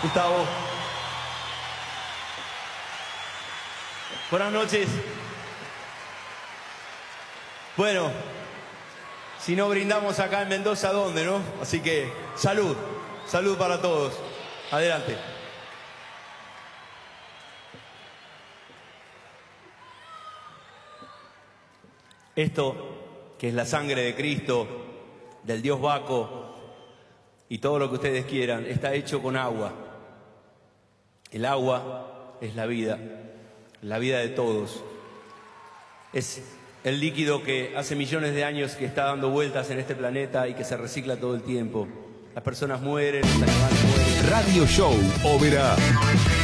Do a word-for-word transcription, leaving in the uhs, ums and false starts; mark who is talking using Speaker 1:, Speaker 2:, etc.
Speaker 1: Gustavo. Buenas noches. Bueno, si no brindamos acá en Mendoza, ¿dónde, no? Así que, salud. Salud para todos. Adelante. Esto, que es la sangre de Cristo, del Dios Baco y todo lo que ustedes quieran, está hecho con agua. El agua es la vida, la vida de todos. Es el líquido que hace millones de años que está dando vueltas en este planeta y que se recicla todo el tiempo. Las personas mueren, los animales mueren.
Speaker 2: Radio Show Oberá.